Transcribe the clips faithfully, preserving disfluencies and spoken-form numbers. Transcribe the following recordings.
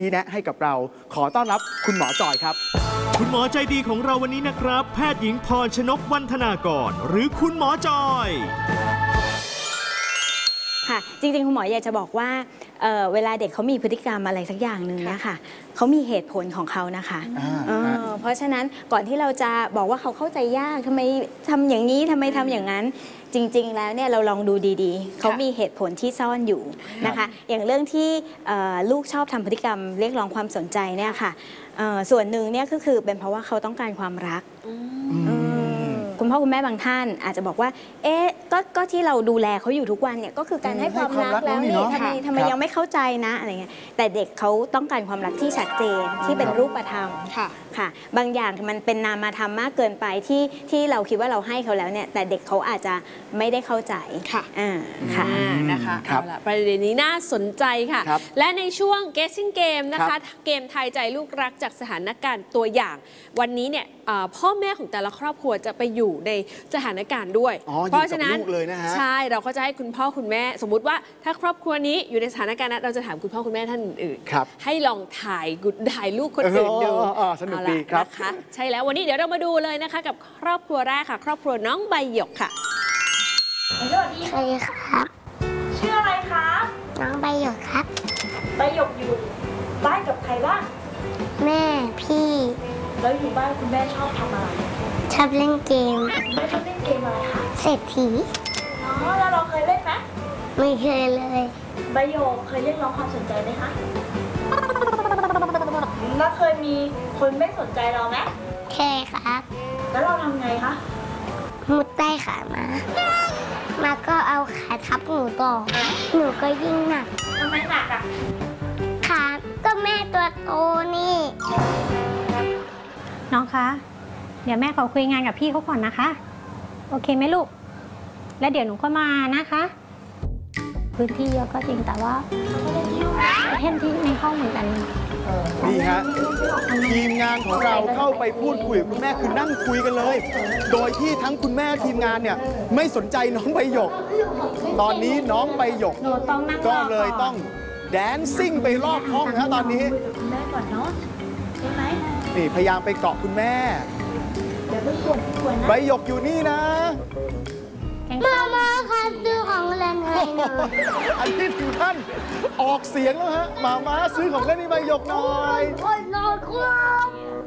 ที่แนะให้กับเราขอต้อนรับคุณหมอจอยครับคุณหมอใจดีของเราวันนี้นะครับแพทย์หญิงพรชนกวรรธนากรหรือคุณหมอจอยค่ะจริงๆคุณหมออยากจะบอกว่า เ, เวลาเด็กเขามีพฤติกรรมอะไรสักอย่างหนึ่งเนี่ยค่ะเขามีเหตุผลของเขานะคะเ, เพราะฉะนั้นก่อนที่เราจะบอกว่าเขาเข้าใจยากทำไมทำอย่างนี้ทำไมทำอย่างนั้นจริงๆแล้วเนี่ยเราลองดูดีๆเขามีเหตุผลที่ซ่อนอยู่นะคะอย่างเรื่องที่ลูกชอบทำพฤติกรรมเรียกร้องความสนใจเนี่ยค่ะส่วนหนึ่งเนี่ยก็คือเป็นเพราะว่าเขาต้องการความรักคุณพ่อคุณแม่บางท่านอาจจะบอกว่าเอ๊ะก็ก็ที่เราดูแลเขาอยู่ทุกวันเนี่ยก็คือการให้ความรักแล้วนี่ทำไมทำไมยังไม่เข้าใจนะอะไรเงี้ยแต่เด็กเขาต้องการความรักที่ชัดเจนที่เป็นรูปธรรมค่ะบางอย่างมันเป็นนามธรรมมากเกินไปที่ที่เราคิดว่าเราให้เขาแล้วเนี่ยแต่เด็กเขาอาจจะไม่ได้เข้าใจค่ะอ่าค่ะนะคะเอาละประเด็นนี้น่าสนใจค่ะและในช่วง Guessing Game นะคะเกมทายใจลูกรักจากสถานการณ์ตัวอย่างวันนี้เนี่ยพ่อแม่ของแต่ละครอบครัวจะไปอยู่ในสถานการณ์ด้วยเพราะฉะนั้นใช่เราก็จะให้คุณพ่อคุณแม่สมมุติว่าถ้าครอบครัวนี้อยู่ในสถานการณ์นั้นเราจะถามคุณพ่อคุณแม่ท่านอื่นให้ลองถ่ายกุดถ่ายลูกคนอื่นดูสนุกดีครับนะคะใช่แล้ววันนี้เดี๋ยวเรามาดูเลยนะคะกับครอบครัวแรกค่ะครอบครัวน้องใบหยกค่ะสวัสดีครับชื่ออะไรครับน้องใบหยกครับใบหยกอยู่บ้านกับใครบ้างแม่พี่แล้วอยู่บ้านคุณแม่ชอบทำอะไรชอบเล่นเกมแม่ชอบเล่นเกมอะไรคะเศรษฐีอ๋อแล้วเราเคยเล่นไหมไม่เคยเลยใบหยกเคยเรียกร้องความสนใจไหมคะแล้วเคยมีคนไม่สนใจเราไหมเคยครับแล้วเราทำไงคะมุดใต้ขามามาก็เอาขาทับหนูต่อหนูก็ยิ่งหนักทำไมหนักอ่ะขาก็แม่ตัวโตนี่น้องคะเดี๋ยวแม่ขอคุยงานกับพี่เขาก่อนนะคะโอเคไหมลูกแล้วเดี๋ยวหนูก็มานะคะพื้นที่เยอะก็จริงแต่ว่าเท่นที่ในห้องเหมือนกันนี่ฮะทีมงานของเราเข้าไปพูดคุยกับคุณแม่คือนั่งคุยกันเลยโดยที่ทั้งคุณแม่ทีมงานเนี่ยไม่สนใจน้องใบหยกตอนนี้น้องใบหยกก็เลยต้องแดนซิ่งไปรอบห้องนะตอนนี้คุณแม่ก่อนเนาะใช่ไหมนี่พยายามไปเกาะคุณแม่เดี๋ยวไปกวนกวนนะใบหยกอยู่นี่นะมามาค่ะซื้อของเล่นให้หน่อยอันนี้ถึงท่านออกเสียงแล้วฮะมามาซื้อของเล่นให้ใบหยกหน่อยโอ้ยนอนครับ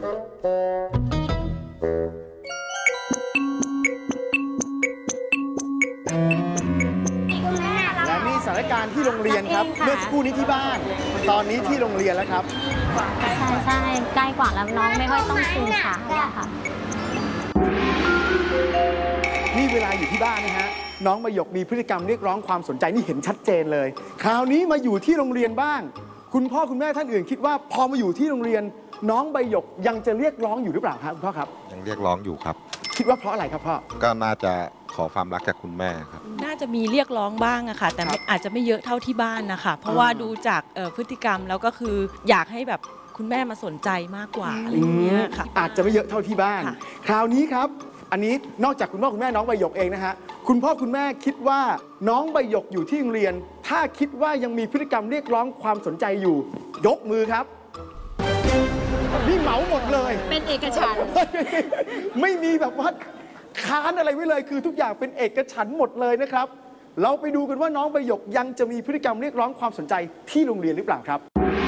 และนี่สถานการณ์ที่โรงเรียนครับเมื่อสักครู่นี้ที่บ้านตอนนี้ที่โรงเรียนแล้วครับใช่ใช่ใกล้กว่าแล้วน้องไม่ค่อยต้องซูมขาแล้วค่ะนี่เวลาอยู่ที่บ้านนะฮะน้องใบหยกมีพฤติกรรมเรียกร้องความสนใจนี่เห็นชัดเจนเลยคราวนี้มาอยู่ที่โรงเรียนบ้างคุณพ่อคุณแม่ท่านอื่นคิดว่าพอมาอยู่ที่โรงเรียนน้องใบหยกยังจะเรียกร้องอยู่หรือเปล่าครับคุณพ่อครับยังเรียกร้องอยู่ครับคิดว่าเพราะอะไรครับพ่อก็น่าจะขอความรักจากคุณแม่ครับน่าจะมีเรียกร้องบ้างอะค่ะแต่อาจจะไม่เยอะเท่าที่บ้านนะคะเพราะว่าดูจากพฤติกรรมแล้วก็คืออยากให้แบบคุณแม่มาสนใจมากกว่าอะไรอย่างเงี้ยค่ะอาจจะไม่เยอะเท่าที่บ้านคราวนี้ครับอันนี้นอกจากคุณพ่อคุณแม่น้องใบหยกเองนะฮะคุณพ่อคุณแม่คิดว่าน้องใบหยกอยู่ที่โรงเรียนถ้าคิดว่ายังมีพฤติกรรมเรียกร้องความสนใจอยู่ยกมือครับนี่เหมาหมดเลยเป็นเอกฉันท์ไม่มีแบบว่าค้านอะไรไว้เลยคือทุกอย่างเป็นเอกฉันท์หมดเลยนะครับเราไปดูกันว่าน้องใบหยกยังจะมีพฤติกรรมเรียกร้องความสนใจที่โรงเรียนหรือเปล่าครับ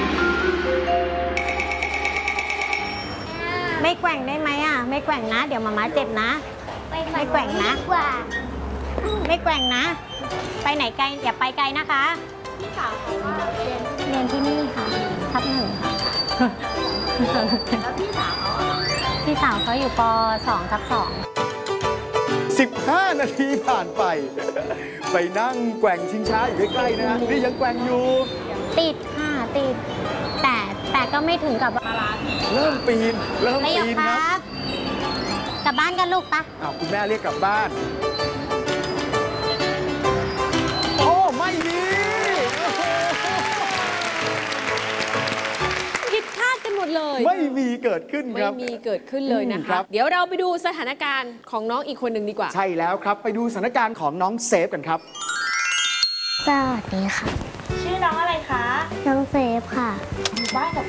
ไม่แกว่งได้ไหมอ่ะไม่แกว่งนะเดี๋ยวมาม่าเจ็บนะไม่แกว่งนะไม่แกว่งนะไปไหนไกลอย่าไปไกลนะคะพี่สาวเรียนเรียนที่นี่ค่ะทับหนึ่งค่ะแล้วพี่สาวเขาพี่สาวเขาอยู่ป.สองทับสองสิบห้านาทีผ่านไปไปนั่งแกว่งชิงช้าอยู่ใกล้ๆนะนี่ยังแกว่งอยู่ติดค่ะติดแต่แต่ก็ไม่ถึงกับเริ่มปีนเริ่มปีนครับกลับบ้านกันลูกปะอ้าวคุณแม่เรียกกลับบ้านโอ้ไม่มีผิดคาดกันหมดเลยไม่มีเกิดขึ้นครับไม่มีเกิดขึ้นเลยนะคะเดี๋ยวเราไปดูสถานการณ์ของน้องอีกคนหนึ่งดีกว่าใช่แล้วครับไปดูสถานการณ์ของน้องเซฟกันครับสวัสดีค่ะชื่ชื่อน้องอะไรคะน้องเซฟค่ะอยู่บ้านกับ